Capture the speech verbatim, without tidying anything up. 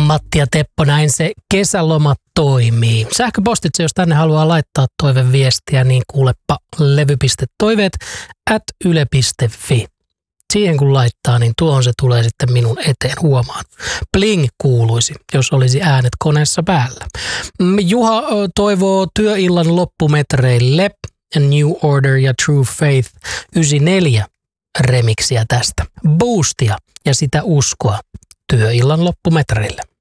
Matti ja Teppo, näin se kesäloma toimii. Sähköpostitse, jos tänne haluaa laittaa toiveviestiä, niin kuulepa levy.toiveet at yle piste fi. Siihen kun laittaa, niin tuohon se tulee sitten minun eteen, huomaan. Bling kuuluisi, jos olisi äänet koneessa päällä. Juha toivoo työillan loppumetreille New Order ja True Faith yhdeksänkymmentäneljä remiksiä tästä. Boostia ja sitä uskoa työillan loppumetreille.